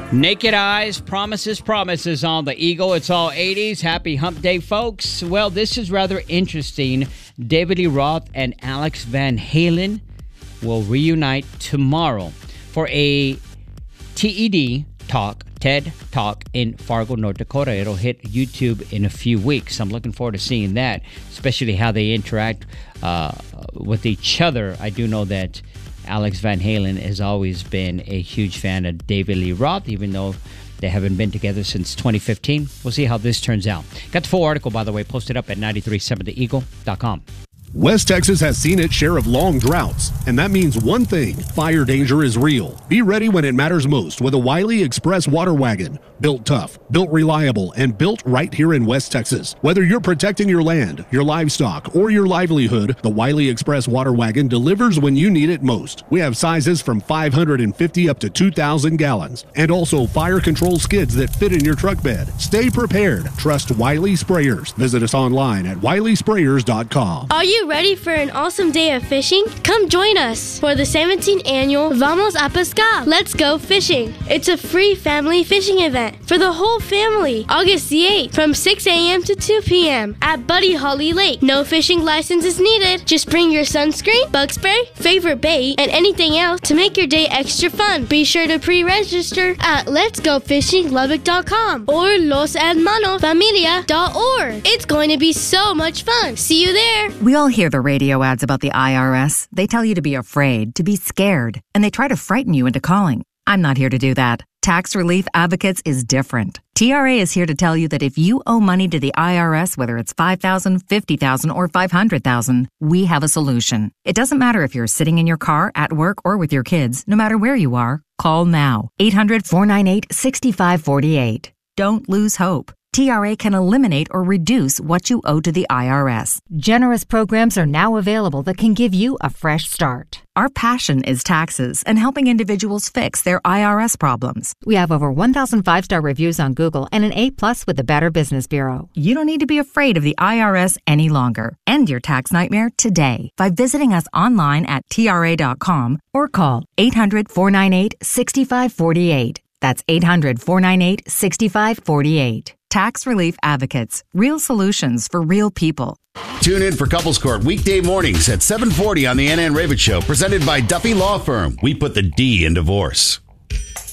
Naked Eyes, Promises on the Eagle. It's all 80s. Happy Hump Day, folks. Well, this is rather interesting. David Lee Roth and Alex Van Halen will reunite tomorrow for a TED Talk in Fargo, North Dakota. It'll hit YouTube in a few weeks. I'm looking forward to seeing that, especially how they interact with each other. I do know that Alex Van Halen has always been a huge fan of David Lee Roth, even though they haven't been together since 2015. We'll see how this turns out. Got the full article, by the way, posted up at 937theeagle.com. West Texas has seen its share of long droughts, and that means one thing: fire danger is real. Be ready when it matters most with a Wiley Express water wagon. Built tough, built reliable, and built right here in West Texas. Whether you're protecting your land, your livestock, or your livelihood, the Wiley Express water wagon delivers when you need it most. We have sizes from 550 up to 2,000 gallons, and also fire control skids that fit in your truck bed. Stay prepared. Trust Wiley Sprayers. Visit us online at wileysprayers.com. Are you ready for an awesome day of fishing? Come join us for the 17th annual Vamos a Pescar. Let's go fishing. It's a free family fishing event for the whole family. August the 8th from 6 a.m. to 2 p.m. at Buddy Holly Lake. No fishing license is needed. Just bring your sunscreen, bug spray, favorite bait, and anything else to make your day extra fun. Be sure to pre-register at letsgofishinglubbock.com or loshermanosfamilia.org. It's going to be so much fun. See you there. We all hear the radio ads about the IRS. They tell you to be afraid, to be scared, and they try to frighten you into calling. I'm not here to do that. Tax Relief Advocates is different. TRA is here to tell you that if you owe money to the IRS, whether it's $5,000, $50,000, or $500,000, we have a solution. It doesn't matter if you're sitting in your car, at work, or with your kids. No matter where you are, call now. 800-498-6548. Don't lose hope. TRA can eliminate or reduce what you owe to the IRS. Generous programs are now available that can give you a fresh start. Our passion is taxes and helping individuals fix their IRS problems. We have over 1,000 5-star reviews on Google and an A+ with the Better Business Bureau. You don't need to be afraid of the IRS any longer. End your tax nightmare today by visiting us online at TRA.com or call 800-498-6548. That's 800-498-6548. Tax Relief Advocates. Real solutions for real people. Tune in for Couples Court weekday mornings at 7:40 on the Ann Ravitch Show, presented by Duffy Law Firm. We put the D in divorce.